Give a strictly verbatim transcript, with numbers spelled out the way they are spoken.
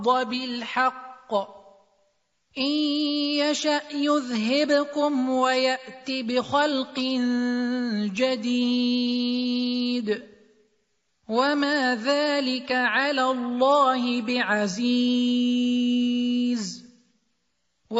بالحق إن يشأ يذهبكم ويأت بخلق جديد وما ذلك على الله بعزيز